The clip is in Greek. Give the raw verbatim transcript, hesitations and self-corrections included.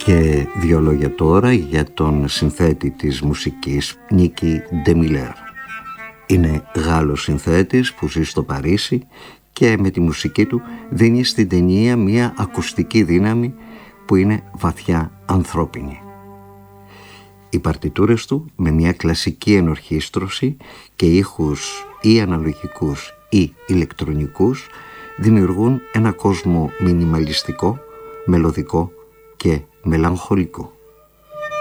Και δύο λόγια τώρα για τον συνθέτη της μουσικής Νίκη Ντεμιλέρ. Είναι Γάλλος συνθέτης που ζει στο Παρίσι και με τη μουσική του δίνει στην ταινία μια ακουστική δύναμη που είναι βαθιά ανθρώπινη. Οι παρτιτούρες του με μια κλασική ενορχήστρωση και ήχους ή αναλογικούς ή ηλεκτρονικούς δημιουργούν ένα κόσμο μινιμαλιστικό, μελωδικό και μελαγχολικό.